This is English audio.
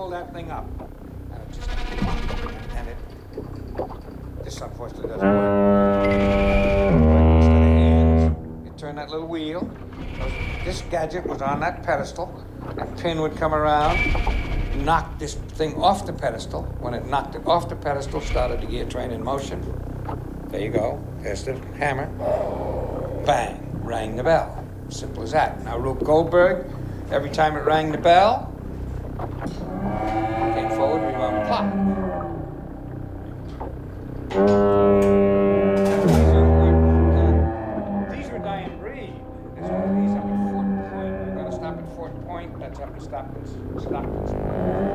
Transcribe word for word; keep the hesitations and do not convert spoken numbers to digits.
pull that thing up. And it just, and it, this unfortunately doesn't work. Instead of hands, you turn that little wheel. This gadget was on that pedestal. A pin would come around, knock this thing off the pedestal. When it knocked it off the pedestal, started the gear train in motion. There you go. There's the hammer. Bang. Rang the bell. Simple as that. Now, Rube Goldberg, every time it rang the bell, came forward, rewound the clock. These were Diane Breed. There's one of these up at Fort Point. We're going to stop at Fort Point. That's up in Stockton. Stockton.